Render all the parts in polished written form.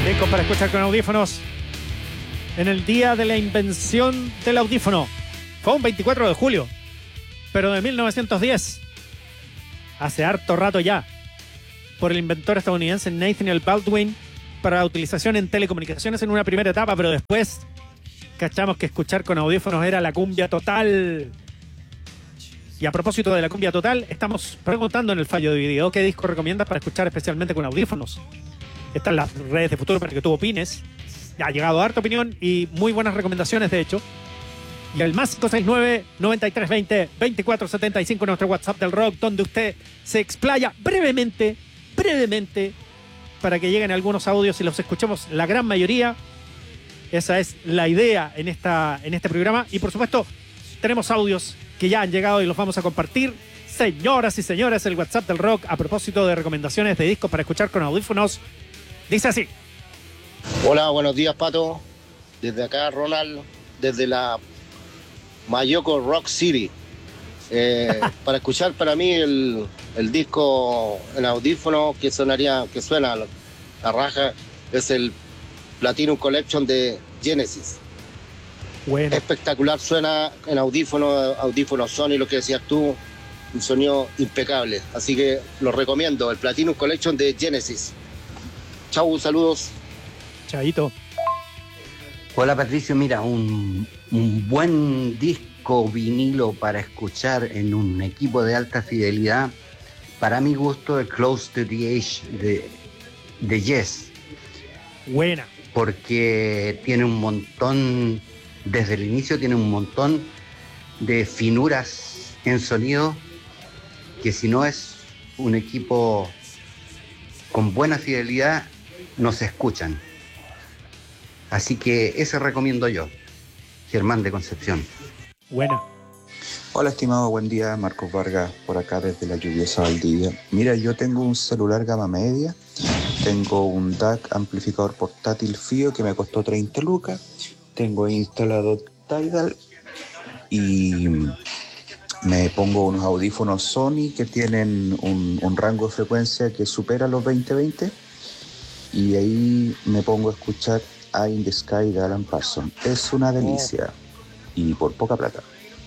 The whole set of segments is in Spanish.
Discos para escuchar con audífonos. En el día de la invención del audífono. Fue un 24 de julio, pero de 1910. Hace harto rato ya. Por el inventor estadounidense Nathaniel Baldwin para la utilización en telecomunicaciones en una primera etapa, pero después cachamos que escuchar con audífonos era la cumbia total. Y a propósito de la cumbia total, estamos preguntando en el fallo de video qué disco recomiendas para escuchar especialmente con audífonos. Están las redes de Futuro para que tú opines. Ya ha llegado harta opinión y muy buenas recomendaciones, de hecho. Y el más 569-9320-2475, nuestro WhatsApp del rock, donde usted se explaya brevemente, para que lleguen algunos audios y los escuchemos la gran mayoría. Esa es la idea en este programa. Y por supuesto, tenemos audios que ya han llegado y los vamos a compartir. Señoras y señores, el WhatsApp del rock, a propósito de recomendaciones de discos para escuchar con audífonos, dice así. Hola, buenos días, Pato. Desde acá, Ronald, desde la Mayoko Rock City. Para escuchar para mí el disco en audífono que suena la raja es el Platinum Collection de Genesis. Bueno. Espectacular, suena en audífono Sony, lo que decías tú, un sonido impecable. Así que lo recomiendo, el Platinum Collection de Genesis. Chau, saludos. Chaito. Hola Patricio, mira, un buen disco vinilo para escuchar en un equipo de alta fidelidad, para mi gusto, el Close to the Edge de Yes. Buena. Porque tiene un montón, desde el inicio tiene un montón de finuras en sonido que si no es un equipo con buena fidelidad no se escuchan. Así que ese recomiendo yo, Germán de Concepción. Buena. Hola estimado, buen día, Marcos Vargas por acá desde la lluviosa Valdivia. Mira, yo tengo un celular gama media, tengo un DAC amplificador portátil FIO que me costó 30 lucas, tengo instalado Tidal y me pongo unos audífonos Sony que tienen un rango de frecuencia que supera los 20-20 y ahí me pongo a escuchar Eye in the Sky de Alan Parsons. Es una delicia y por poca plata.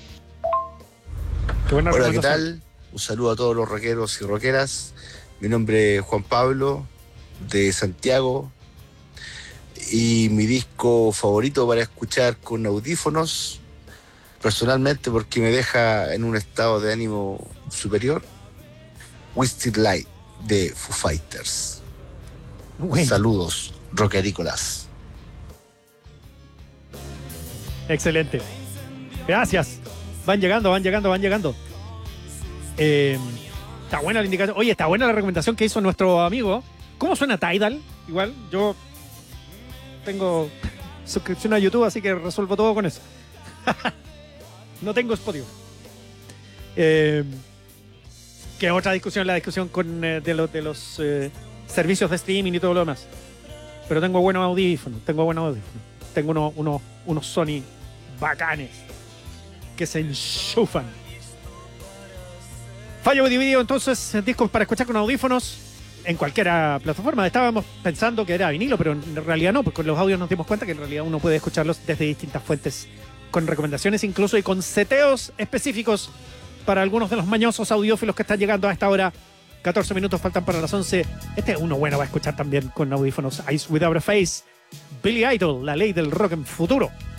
Hola, ¿qué tal? Un saludo a todos los rockeros y rockeras. Mi nombre es Juan Pablo, de Santiago. Y mi disco favorito para escuchar con audífonos, personalmente porque me deja en un estado de ánimo superior, Wasted Light de Foo Fighters. Bueno. Saludos, rockerícolas. Excelente. Gracias. Van llegando. Está buena la indicación. Oye, está buena la recomendación que hizo nuestro amigo. ¿Cómo suena Tidal? Igual, yo tengo suscripción a YouTube, así que resuelvo todo con eso. No tengo Spotify. Que es otra discusión, la discusión de los servicios de streaming y todo lo demás. Pero tengo buenos audífonos. Tengo unos Sony bacanes que se enchufan. Fallo de video, entonces, discos para escuchar con audífonos en cualquier plataforma. Estábamos pensando que era vinilo, pero en realidad no, porque con los audios nos dimos cuenta que en realidad uno puede escucharlos desde distintas fuentes, con recomendaciones incluso y con seteos específicos para algunos de los mañosos audiófilos que están llegando a esta hora. 14 minutos faltan para las 11. Este es uno bueno, va a escuchar también con audífonos. Eyes Without a Face, Billy Idol, la ley del rock en futuro.